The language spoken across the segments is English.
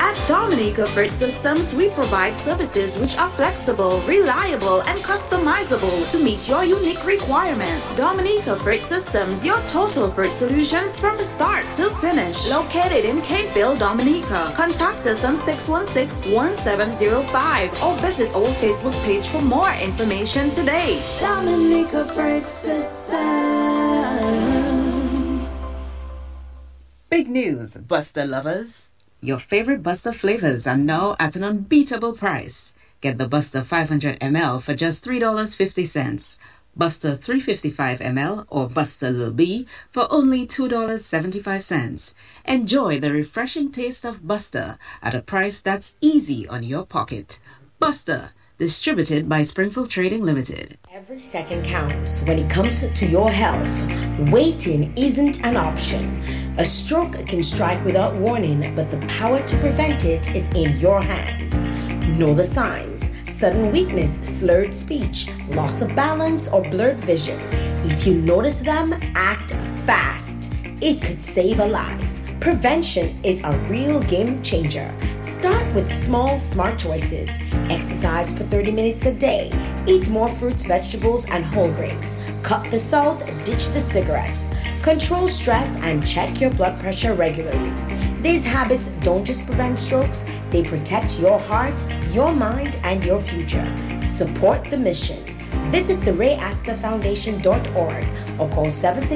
At Dominica Freight Systems, we provide services which are flexible, reliable, and customizable to meet your unique requirements. Dominica Freight Systems, your total freight solutions from start to finish. Located in Capeville, Dominica. Contact us on 616-1705 or visit our Facebook page for more information today. Dominica Freight Systems. Big news, Buster lovers. Your favorite Buster flavors are now at an unbeatable price. Get the Buster 500 ml for just $3.50, Buster 355 ml or Buster Lil B for only $2.75. Enjoy the refreshing taste of Buster at a price that's easy on your pocket. Buster, distributed by Springfield Trading Limited. Every second counts when it comes to your health. Waiting isn't an option. A stroke can strike without warning, but the power to prevent it is in your hands. Know the signs: sudden weakness, slurred speech, loss of balance, or blurred vision. If you notice them, act fast. It could save a life. Prevention is a real game changer. Start with small, smart choices. Exercise for 30 minutes a day. Eat more fruits, vegetables, and whole grains. Cut the salt, ditch the cigarettes. Control stress and check your blood pressure regularly. These habits don't just prevent strokes, they protect your heart, your mind, and your future. Support the mission. Visit therayastorfoundation.org or call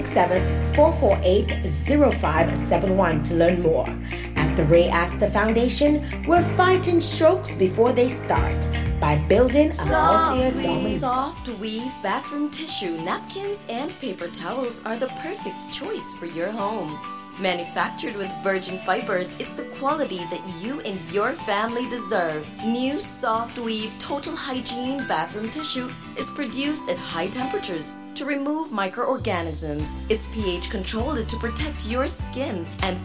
767-448-0571 to learn more. At the Ray Astor Foundation, we're fighting strokes before they start by building a healthier Dominica. Soft weave bathroom tissue, napkins, and paper towels are the perfect choice for your home. Manufactured with virgin fibers, it's the quality that you and your family deserve. New Soft Weave Total Hygiene bathroom tissue is produced at high temperatures to remove microorganisms. It's pH controlled to protect your skin and